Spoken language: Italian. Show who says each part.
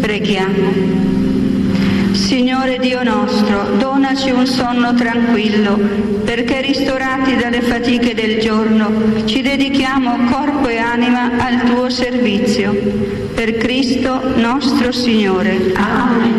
Speaker 1: Preghiamo. Signore Dio nostro, donaci un sonno tranquillo, perché ristorati dalle fatiche del giorno ci dedichiamo corpo e anima al tuo servizio. Per Cristo nostro Signore. Amen.